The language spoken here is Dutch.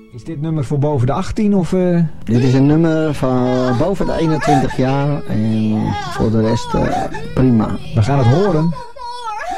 Is dit nummer voor boven de 18 of... Dit is een nummer van boven de 21 jaar en voor de rest prima. We gaan het horen.